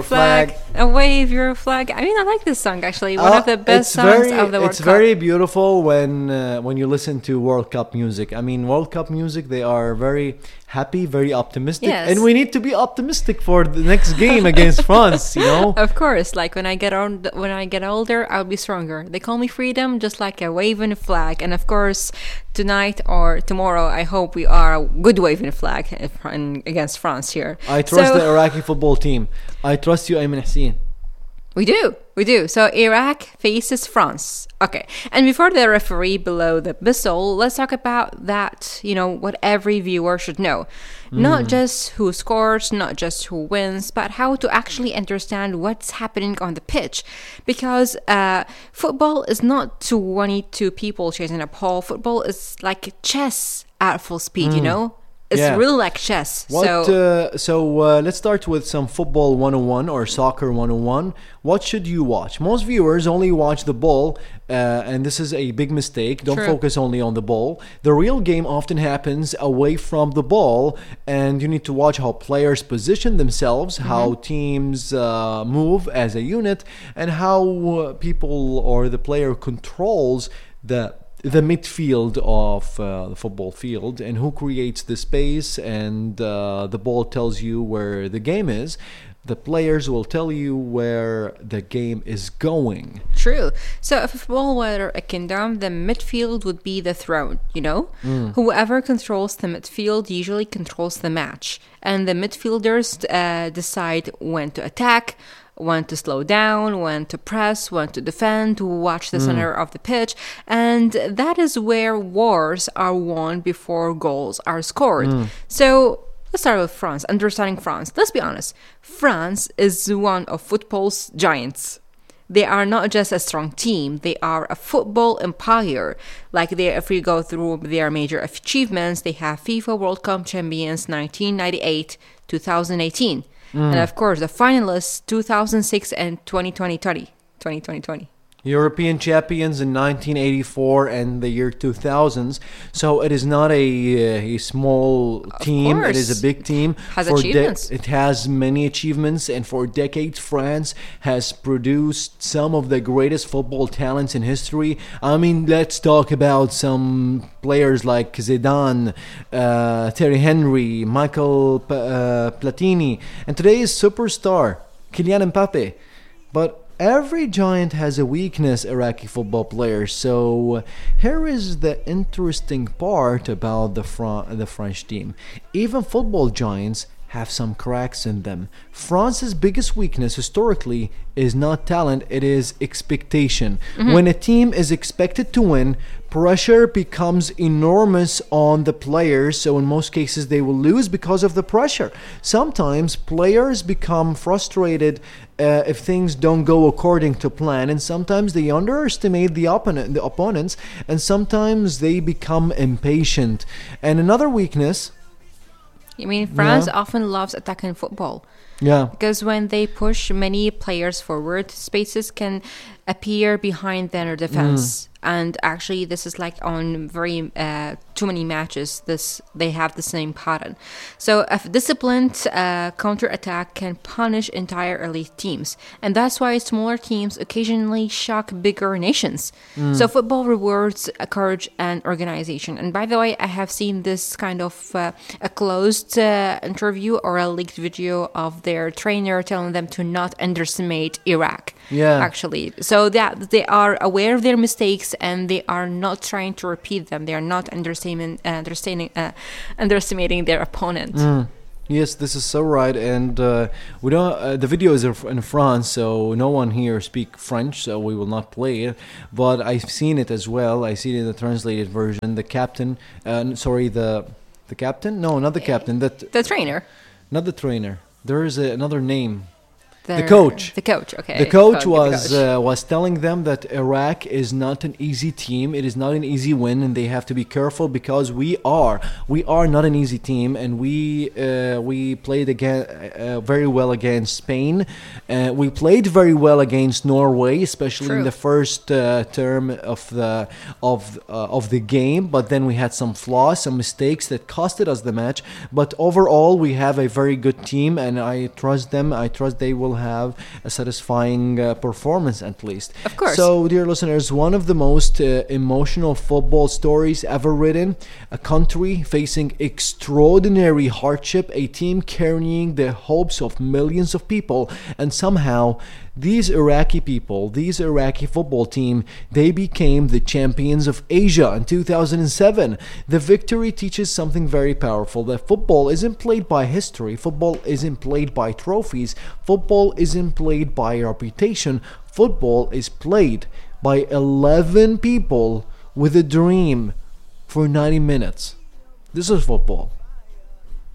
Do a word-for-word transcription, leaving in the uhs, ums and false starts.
Flag, and wave your flag. I mean, I like this song actually. One Uh, of the best it's songs very, of the World it's Cup. very beautiful when uh, when you listen to World Cup music. I mean, World Cup music, they are very happy, very optimistic, Yes. and we need to be optimistic for the next game against France. You know, Of course, like when I get old, when I get older, I'll be stronger. They call me freedom, just like a waving flag. And of course, tonight or tomorrow, I hope we are a good waving flag if- in- against France here. I trust So- the Iraqi football team. I trust you, Ayman Hussein. We do, we do. So Iraq faces France. Okay, and before the referee below the whistle, let's talk about that, you know, what every viewer should know. Not just who scores, not just who wins, but how to actually understand what's happening on the pitch. Because uh, football is not twenty-two people chasing a ball. Football is like chess at full speed, you know? It's Yeah. really like chess. What? so uh, so uh, let's start with some football one oh one or soccer one oh one. What should you watch? Most viewers only watch the ball, uh, and this is a big mistake. Don't True. focus only on the ball. The real game often happens away from the ball, and you need to watch how players position themselves, how teams uh, move as a unit, and how uh, people or the player controls the the midfield of uh, the football field, and who creates the space, and uh, the ball tells you where the game is. The players will tell you where the game is going. True. So if football were a kingdom, the midfield would be the throne, you know? Whoever controls the midfield usually controls the match. And the midfielders uh, decide when to attack, when to slow down, when to press, when to defend, to watch the center of the pitch. And that is where wars are won before goals are scored. So let's start with France, understanding France. Let's be honest. France is one of football's giants. They are not just a strong team, they are a football empire. Like they, if we go through their major achievements, they have FIFA World Cup champions nineteen ninety-eight, two thousand eighteen. And of course, the finalists two thousand six and twenty twenty. twenty twenty. European champions in nineteen eighty-four and the year two thousands. So it is not a, a small team. It is course. a big team. Has For de- achievements. it has many achievements, and for decades, France has produced some of the greatest football talents in history. I mean, let's talk about some players like Zidane, uh, Thierry Henry, Michael P- uh, Platini, and today's superstar Kylian Mbappe. But every giant has a weakness, Iraqi football players. So here is the interesting part about the Fran- the French team. Even football giants have some cracks in them. France's biggest weakness historically is not talent, it is expectation. When a team is expected to win, pressure becomes enormous on the players, so in most cases they will lose because of the pressure. Sometimes players become frustrated uh, if things don't go according to plan, and sometimes they underestimate the opponent, the opponents, and sometimes they become impatient. And another weakness, I mean, France Yeah. often loves attacking football. yeah, Because when they push many players forward, spaces can appear behind their defense. And actually, this is like on very uh, too many matches. This they have the same pattern. So a disciplined uh, counter attack can punish entire elite teams, and that's why smaller teams occasionally shock bigger nations. So football rewards uh, courage and organization. And by the way, I have seen this kind of uh, a closed uh, interview or a leaked video of their trainer telling them to not underestimate Iraq. Yeah. Actually, so that they are aware of their mistakes and they are not trying to repeat them. They are not understanding, uh, understanding, uh, underestimating their opponent. yes, this is so right. And uh, we don't. Uh, the video is in France, so no one here speak French, so we will not play it. But I've seen it as well. I see it in the translated version. The captain, uh, sorry, the the captain? No, not the captain. That The trainer, not the trainer. There is a, another name. the coach. the coach. Okay, The coach Go- was the coach. Uh, was telling them that Iraq is not an easy team. It is not an easy win, and they have to be careful because we are we are not an easy team, and we uh, we played again uh, very well against Spain. Uh, we played very well against Norway, especially in True. the first uh, term of the of uh, of the game. But then we had some flaws, some mistakes that costed us the match. But overall, we have a very good team, and I trust them. I trust they will will have a satisfying uh, performance at least. Of course. So, dear listeners, one of the most uh, emotional football stories ever written, a country facing extraordinary hardship, a team carrying the hopes of millions of people, and somehow these Iraqi people, these Iraqi football team, they became the champions of Asia in two thousand seven. The victory teaches something very powerful, that football isn't played by history, football isn't played by trophies, football isn't played by reputation, football is played by eleven people with a dream for ninety minutes. This is football.